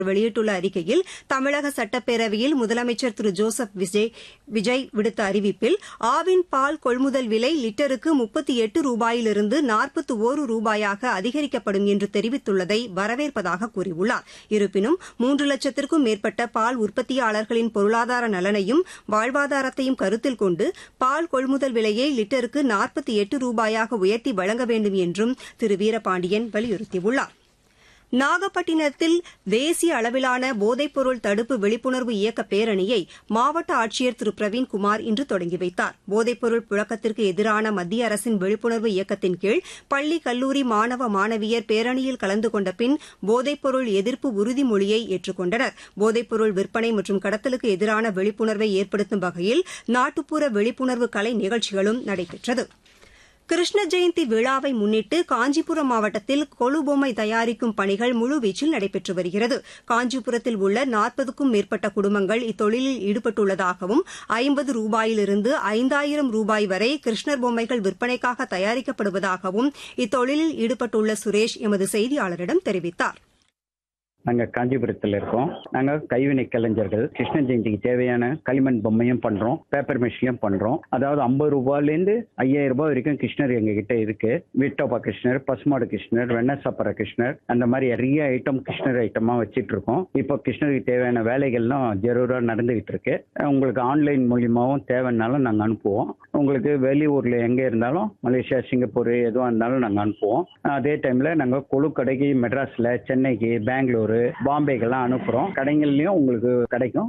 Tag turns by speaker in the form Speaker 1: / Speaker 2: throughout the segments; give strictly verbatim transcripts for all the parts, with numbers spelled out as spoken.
Speaker 1: வெளியிட்டுள்ள அறிக்கையில் தமிழக சட்டப்பேரவையில் முதலமைச்சர் திரு ஜோசப் விஜய் விஜய் விடுத்த அறிவிப்பில் ஆவின் பால் கொள்முதல் விலை லிட்டருக்கு முப்பத்தி எட்டு ரூபாயிலிருந்து நாற்பத்தி ஒரு ரூபாயாக அதிகரிக்கப்படும் என்று தெரிவித்துள்ளதை வரவேற்பதாக கூறியுள்ளார். இருப்பினும் மூன்று லட்சத்திற்கும் மேற்பட்ட பால் உற்பத்தியாளர்களின் பொருளாதார நலனையும் வாழ்வாதாரத்தையும் கருத்தில் கொண்டு பால் கொள்முதல் விலையை லிட்டருக்கு நாற்பத்தி எட்டு ரூபாயாக உயர்த்தி வழங்க வேண்டும் என்றும் திரு வீரபாண்டியன் வலியுறுத்தியுள்ளார். நாகப்பட்டினத்தில் தேசிய அளவிலான போதைப்பொருள் தடுப்பு விழிப்புணர்வு இயக்க பேரணியை மாவட்ட ஆட்சியர் திரு பிரவீன்குமார் இன்று தொடங்கி வைத்தார். போதைப்பொருள் புழக்கத்திற்கு எதிரான மத்திய அரசின் விழிப்புணர்வு இயக்கத்தின் கீழ் பள்ளி கல்லூரி மாணவ மாணவியர் பேரணியில் கலந்து கொண்ட பின் போதைப்பொருள் எதிர்ப்பு உறுதிமொழியை ஏற்றுக்கொண்டனர். போதைப்பொருள் விற்பனை மற்றும் கடத்தலுக்கு எதிரான விழிப்புணர்வை ஏற்படுத்தும் வகையில் நாட்டுப்புற விழிப்புணர்வு கலை நிகழ்ச்சிகளும் நடைபெற்றது. கிருஷ்ண ஜெயந்தி விழாவை முன்னிட்டு காஞ்சிபுரம் மாவட்டத்தில் கொலுபொம்மை தயாரிக்கும் பணிகள் முழுவீச்சில் நடைபெற்று வருகிறது. காஞ்சிபுரத்தில் உள்ள நாற்பதுக்கும் மேற்பட்ட குடும்பங்கள் இத்தொழிலில் ஈடுபட்டுள்ளதாகவும் ஐம்பது ரூபாயிலிருந்து ஐந்தாயிரம் ரூபாய் வரை கிருஷ்ணர் பொம்மைகள் விற்பனைக்காக தயாரிக்கப்படுவதாகவும் இத்தொழிலில் ஈடுபட்டுள்ள சுரேஷ் எமது செய்தியாளரிடம் தெரிவித்தார்.
Speaker 2: நாங்கள் காஞ்சிபுரத்தில் இருக்கோம். நாங்கள் கைவினை கலைஞர்கள். கிருஷ்ண ஜெயந்திக்கு தேவையான களிமண் பொம்மையும் பண்ணுறோம், பேப்பர் மிஷினும் பண்ணுறோம். அதாவது ஐம்பது ரூபாயிலேருந்து ஐயாயிரம் ரூபாய் வரைக்கும் கிருஷ்ணர் எங்ககிட்ட இருக்கு. வீட்டோப்பா கிருஷ்ணர், பசுமாடு கிருஷ்ணர், வெண்ணெய் சாப்பிட்ற கிருஷ்ணர், அந்த மாதிரி நிறைய ஐட்டம் கிருஷ்ணர் ஐட்டமாக வச்சுட்டு இருக்கோம். இப்போ கிருஷ்ணருக்கு தேவையான வேலைகள்லாம் ஜரூராக நடந்துகிட்டு இருக்கு. உங்களுக்கு ஆன்லைன் மூலியமாகவும் தேவைன்னாலும் நாங்கள் அனுப்புவோம். உங்களுக்கு வெளியூரில் எங்கே இருந்தாலும் மலேசியா, சிங்கப்பூர் எதுவாக இருந்தாலும் நாங்கள் அனுப்புவோம். அதே டைமில் நாங்கள் கொழுக்கடைக்கு மெட்ராஸில், சென்னைக்கு, பெங்களூர், பாம்பேக்கெல்லாம் அனுப்புறோம். கடைகள்லயும் உங்களுக்கு கிடைக்கும்.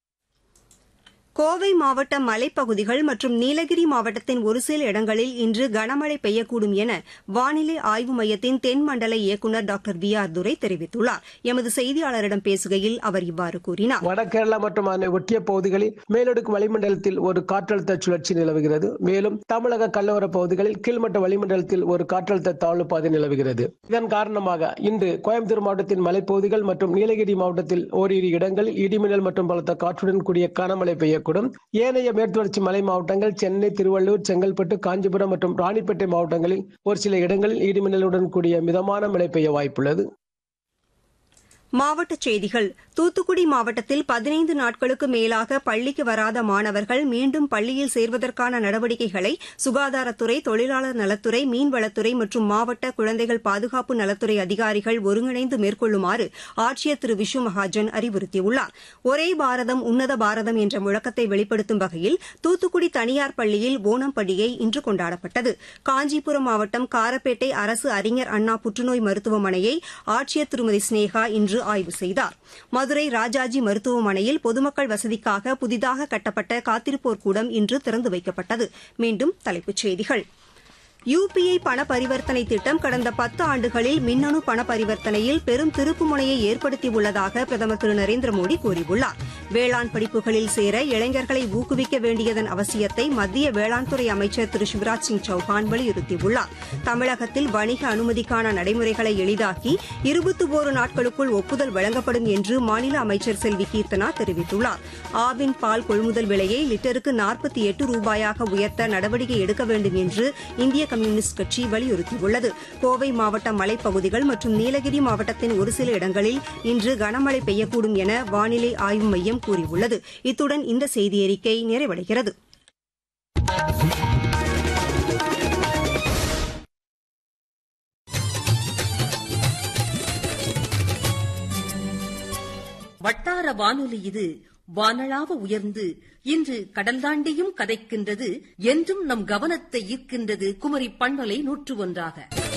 Speaker 1: கோவை மாவட்ட மலைப்பகுதிகள் மற்றும் நீலகிரி மாவட்டத்தின் ஒரு சில இடங்களில் இன்று கனமழை பெய்யக்கூடும் என வானிலை ஆய்வு மையத்தின் தென்மண்டல இயக்குநர் டாக்டர் வி ஆர் துரை தெரிவித்துள்ளார். எமது செய்தியாளரிடம் பேசுகையில் அவர் இவ்வாறு கூறினார்.
Speaker 3: வடகேரளா மற்றும் அதனை ஒட்டிய பகுதிகளில் மேலடுக்கு வளிமண்டலத்தில் ஒரு காற்றழுத்த சுழற்சி நிலவுகிறது. மேலும் தமிழக கடலோர பகுதிகளில் கீழ்மட்ட வளிமண்டலத்தில் ஒரு காற்றழுத்த தாழ்வு பாதை நிலவுகிறது. இதன் காரணமாக இன்று கோயம்புத்தூர் மாவட்டத்தின் மலைப்பகுதிகள் மற்றும் நீலகிரி மாவட்டத்தில் ஓரிரு இடங்களில் இடிமின்னல் மற்றும் பலத்த காற்றுடன் கூடிய கனமழை பெய்யக்கூடும். ஏனைய மேற்குவடர்ச்சி மலை மாவட்டங்கள் சென்னை, திருவள்ளூர், செங்கல்பட்டு, காஞ்சிபுரம் மற்றும் ராணிப்பேட்டை மாவட்டங்களில் ஒரு சில இடங்களில் இடிமின்னலுடன் கூடிய மிதமான மழை பெய்ய வாய்ப்புள்ளது.
Speaker 1: மாவட்டச் செய்திகள். தூத்துக்குடி மாவட்டத்தில் பதினைந்து நாட்களுக்கு மேலாக பள்ளிக்கு வராத மாணவர்கள் மீண்டும் பள்ளியில் சேர்வதற்கான நடவடிக்கைகளை சுகாதாரத்துறை, தொழிலாளர் நலத்துறை, மீன்வளத்துறை மற்றும் மாவட்ட குழந்தைகள் பாதுகாப்பு நலத்துறை அதிகாரிகள் ஒருங்கிணைந்து மேற்கொள்ளுமாறு ஆட்சியர் திரு விஷு மகாஜன் அறிவுறுத்தியுள்ளார். ஒரே பாரதம் உன்னத பாரதம் என்ற முழக்கத்தை வெளிப்படுத்தும் வகையில் தூத்துக்குடி தனியார் பள்ளியில் ஓணம் பண்டிகை இன்று கொண்டாடப்பட்டது. காஞ்சிபுரம் மாவட்டம் காரப்பேட்டை அரசு அறிஞர் அண்ணா புற்றுநோய் மருத்துவமனையை ஆட்சியர் திருமதி ஸ்னேகா இன்று ஆய்வு செய்தார். மதுரை ராஜாஜி மருத்துவமனையில் பொதுமக்கள் வசதிக்காக புதிதாக கட்டப்பட்ட காத்திருப்போர் கூடம் இன்று திறந்து வைக்கப்பட்டது. மீண்டும் தலைப்புச் செய்திகள். யுபிஐ பண பரிவர்த்தனை திட்டம் கடந்த பத்து ஆண்டுகளில் மின்னணு பண பரிவர்த்தனையில் பெரும் திருப்புமுனையை ஏற்படுத்தியுள்ளதாக பிரதமர் திரு நரேந்திர மோடி கூறியுள்ளார். வேளாண் படிப்புகளில் சேர இளைஞர்களை ஊக்குவிக்க வேண்டியதன் அவசியத்தை மத்திய வேளாண் துறை அமைச்சர் திரு சிவராஜ் சிங் சௌஹான் வலியுறுத்தியுள்ளார். தமிழகத்தில் வணிக அனுமதிக்கான நடைமுறைகளை எளிதாக்கி இருபத்தி ஒரு நாட்களுக்குள் ஒப்புதல் வழங்கப்படும் என்று மாநில அமைச்சர் செல்வி கீர்த்தனா தெரிவித்துள்ளார். ஆவின் பால் கொள்முதல் விலையை லிட்டருக்கு நாற்பத்தி எட்டு ரூபாயாக உயர்த்த நடவடிக்கை எடுக்க வேண்டும் என்று இந்திய கம்யூனிஸ்ட் கட்சி வலியுறுத்தியுள்ளது. கோவை மாவட்ட மலைப்பகுதிகள் மற்றும் நீலகிரி மாவட்டத்தின் ஒரு சில இடங்களில் இன்று கனமழை பெய்யக்கூடும் என வானிலை ஆய்வு மையம் கூறியுள்ளது. இத்துடன் இந்த செய்தியறிக்கை நிறைவடைகிறது.
Speaker 4: வட்டார வானொலி இது வானளாவ உயர்ந்து இன்று கடல் தாண்டியும் கதைக்கின்றது. என்றும் நம் கவனத்தை ஈர்க்கின்றது குமரி பண்பலை நூற்று ஒன்றாக.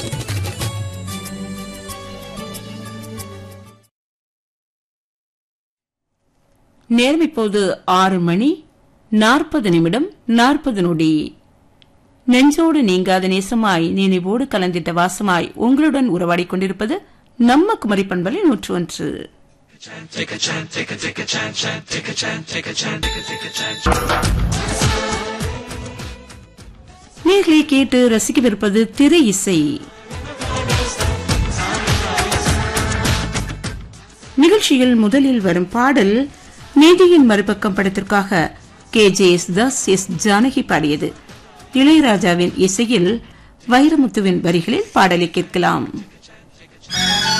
Speaker 5: நேரம் இப்போது ஆறு மணி நாற்பது நிமிடம் நாற்பது நொடி. நெஞ்சோடு நீங்காத நேசமாய் நினைவோடு கலந்திட்ட வாசமாய் உங்களுடன் உறவாடிக் கொண்டிருப்பது நம்ம குமரி பண்பலை நூற்று ஒன்று. Take a chance, take a take a chance, chance, take a chance, take a chance, take a take a chance. நேர்களை கேட்டு ரசிக்கவிருப்பது திரை இசை. நிகழ்ச்சியில் முதலில் வரும் பாடல் நீதியின் மறுபக்கம் படத்திற்காக K J S Das S Janaki பாடியது. இளையராஜாவின் இசையில் வைரமுத்துவின் வரிகளில் பாடலை கேட்கலாம்.